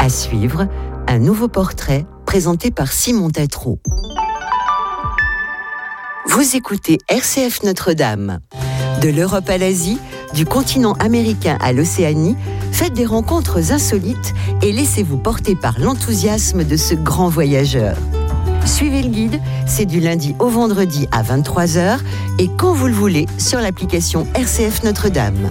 À suivre, un nouveau portrait présenté par Simon Tatro. Vous écoutez RCF Notre-Dame. De l'Europe à l'Asie, du continent américain à l'Océanie, faites des rencontres insolites et laissez-vous porter par l'enthousiasme de ce grand voyageur. Suivez le guide, c'est du lundi au vendredi à 23h et quand vous le voulez sur l'application RCF Notre-Dame.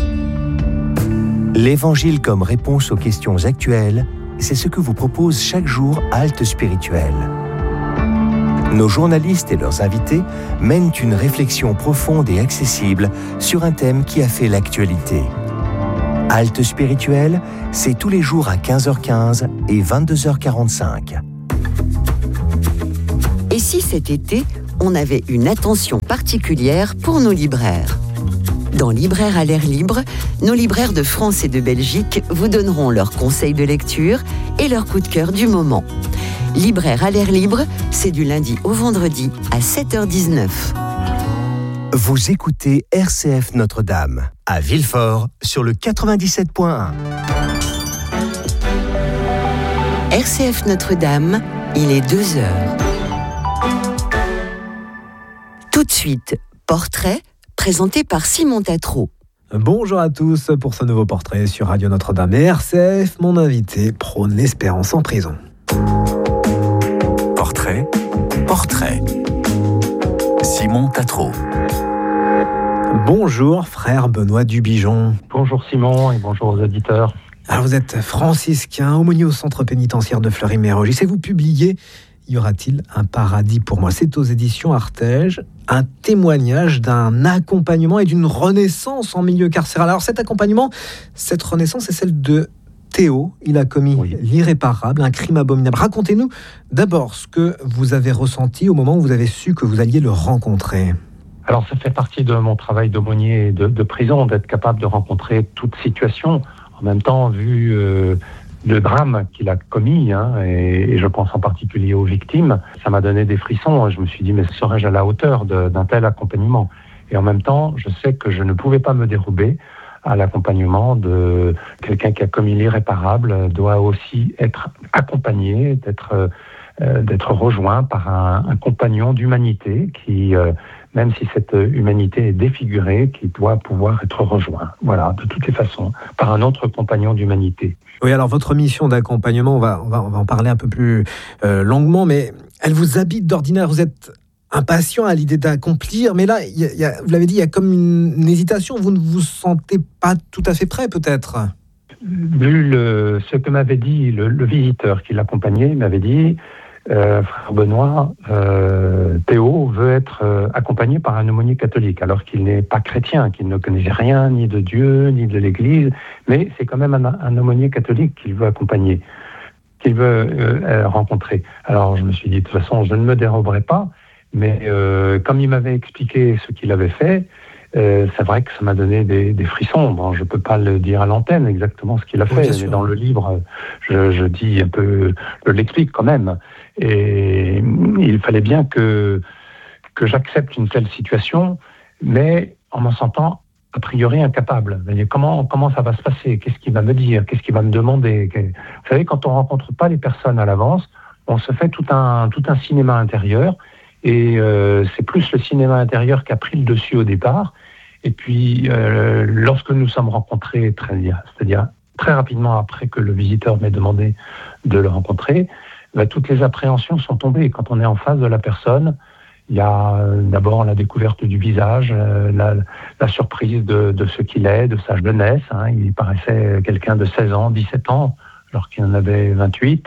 L'Évangile comme réponse aux questions actuelles, c'est ce que vous propose chaque jour Halte Spirituelle. Nos journalistes et leurs invités mènent une réflexion profonde et accessible sur un thème qui a fait l'actualité. Halte Spirituelle, c'est tous les jours à 15h15 et 22h45. Et si cet été, on avait une attention particulière pour nos libraires ? Dans Libraires à l'air libre, nos libraires de France et de Belgique vous donneront leurs conseils de lecture et leurs coups de cœur du moment. Libraires à l'air libre, c'est du lundi au vendredi à 7h19. Vous écoutez RCF Notre-Dame, à Villefort, sur le 97.1. RCF Notre-Dame, il est 2h. Tout de suite, portrait présenté par Simon Tatro. Bonjour à tous pour ce nouveau portrait sur Radio Notre-Dame et RCF. Mon invité prône l'espérance en prison. Portrait. Simon Tatro. Bonjour frère Benoît Dubigeon. Bonjour Simon et bonjour aux auditeurs. Alors vous êtes franciscain, aumônier au centre pénitentiaire de Fleury-Mérogis et vous publiez « Y aura-t-il un paradis pour moi ?» C'est aux éditions Artege, un témoignage d'un accompagnement et d'une renaissance en milieu carcéral. Alors cet accompagnement, cette renaissance est celle de Théo. Il a commis l'irréparable, un crime abominable. Racontez-nous d'abord ce que vous avez ressenti au moment où vous avez su que vous alliez le rencontrer. Alors ça fait partie de mon travail d'aumônier et de prison, d'être capable de rencontrer toute situation. En même temps, vu le drame qu'il a commis, et je pense en particulier aux victimes, ça m'a donné des frissons. Je me suis dit, mais serais-je à la hauteur d'un tel accompagnement ? Et en même temps, je sais que je ne pouvais pas me dérober à l'accompagnement de quelqu'un qui a commis l'irréparable, doit aussi être accompagné, d'être rejoint par un compagnon d'humanité qui, même si cette humanité est défigurée, qui doit pouvoir être rejoint, voilà, de toutes les façons, par un autre compagnon d'humanité. Oui, alors votre mission d'accompagnement, on va en parler un peu plus longuement, mais elle vous habite d'ordinaire, vous êtes impatient à l'idée d'accomplir, mais là, vous l'avez dit, il y a comme une hésitation, vous ne vous sentez pas tout à fait prêt peut-être ? Vu ce que m'avait dit le visiteur qui l'accompagnait, m'avait dit, frère Benoît, Théo veut être accompagné par un aumônier catholique, alors qu'il n'est pas chrétien, qu'il ne connaît rien ni de Dieu, ni de l'Église, mais c'est quand même un aumônier catholique qu'il veut accompagner, qu'il veut rencontrer. Alors je me suis dit, de toute façon, je ne me déroberai pas, mais comme il m'avait expliqué ce qu'il avait fait, c'est vrai que ça m'a donné des frissons. Bon, je ne peux pas le dire à l'antenne exactement ce qu'il a fait, mais dans le livre, je dis un peu, je l'explique quand même. Et il fallait bien que j'accepte une telle situation, mais en m'en sentant a priori incapable. Comment ça va se passer ? Qu'est-ce qu'il va me dire ? Qu'est-ce qu'il va me demander ? Vous savez, quand on ne rencontre pas les personnes à l'avance, on se fait tout un cinéma intérieur. Et c'est plus le cinéma intérieur qui a pris le dessus au départ. Et puis, lorsque nous sommes rencontrés, c'est-à-dire très rapidement après que le visiteur m'ait demandé de le rencontrer, toutes les appréhensions sont tombées. Quand on est en face de la personne, il y a d'abord la découverte du visage, la surprise de ce qu'il est, de sa jeunesse. Il paraissait quelqu'un de 16 ans, 17 ans, alors qu'il en avait 28.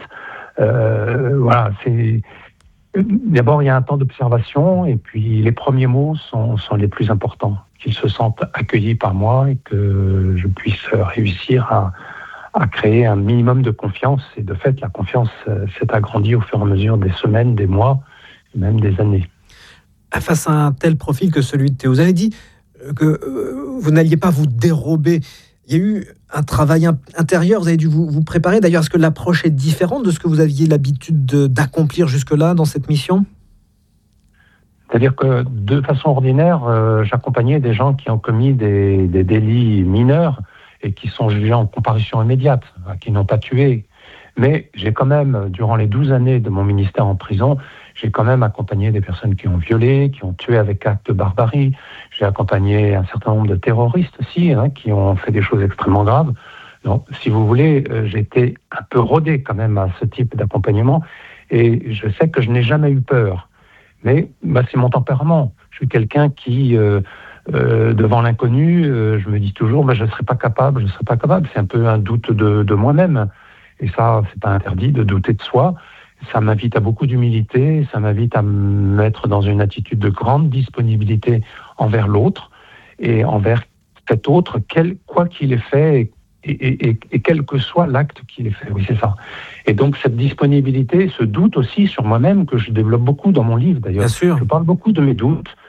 Voilà, c'est... D'abord, il y a un temps d'observation et puis les premiers mots sont les plus importants. Qu'ils se sentent accueillis par moi et que je puisse réussir à créer un minimum de confiance. Et de fait, la confiance s'est agrandie au fur et à mesure des semaines, des mois, et même des années. Face à un tel profil que celui de Théo, vous avez dit que vous n'alliez pas vous dérober. Il y a eu un travail intérieur, vous avez dû vous préparer. D'ailleurs, est-ce que l'approche est différente de ce que vous aviez l'habitude d'accomplir jusque-là dans cette mission ? C'est-à-dire que, de façon ordinaire, j'accompagnais des gens qui ont commis des délits mineurs et qui sont jugés en comparution immédiate, qui n'ont pas tué. Mais j'ai quand même, durant les 12 années de mon ministère en prison, j'ai quand même accompagné des personnes qui ont violé, qui ont tué avec acte de barbarie. J'ai accompagné un certain nombre de terroristes aussi, qui ont fait des choses extrêmement graves. Donc, si vous voulez, j'ai été un peu rodé quand même à ce type d'accompagnement. Et je sais que je n'ai jamais eu peur. Mais c'est mon tempérament. Je suis quelqu'un qui, devant l'inconnu, je me dis toujours, je ne serai pas capable. C'est un peu un doute de moi-même. Et ça, c'est pas interdit de douter de soi. Ça m'invite à beaucoup d'humilité, ça m'invite à me mettre dans une attitude de grande disponibilité envers l'autre et envers cet autre, quoi qu'il ait fait et quel que soit l'acte qu'il ait fait. Oui, c'est ça. Et donc, cette disponibilité, ce doute aussi sur moi-même, que je développe beaucoup dans mon livre d'ailleurs. Bien sûr. Je parle beaucoup de mes doutes.